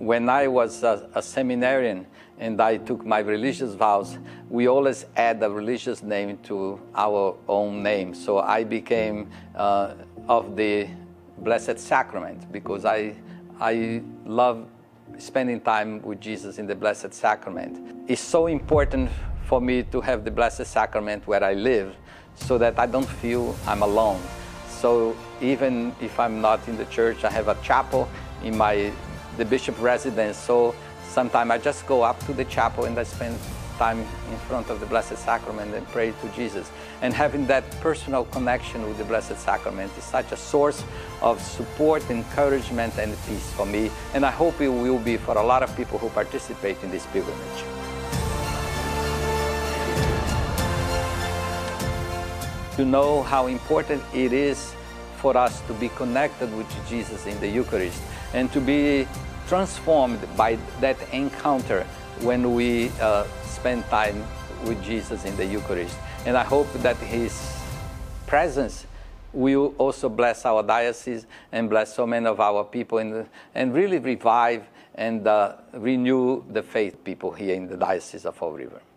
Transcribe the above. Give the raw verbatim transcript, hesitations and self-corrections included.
when I was a, a seminarian and I took my religious vows, we always add a religious name to our own name. So I became uh, of the Blessed Sacrament because I, I love spending time with Jesus in the Blessed Sacrament. It's so important for me to have the Blessed Sacrament where I live so that I don't feel I'm alone. So even if I'm not in the church, I have a chapel in my the bishop residence. So sometimes I just go up to the chapel and I spend time in front of the Blessed Sacrament and pray to Jesus. And having that personal connection with the Blessed Sacrament is such a source of support, encouragement, and peace for me. And I hope it will be for a lot of people who participate in this pilgrimage. To know how important it is for us to be connected with Jesus in the Eucharist and to be transformed by that encounter when we uh, spend time with Jesus in the Eucharist. And I hope that His presence will also bless our diocese and bless so many of our people and, and really revive and uh, renew the faith people here in the Diocese of Fall River.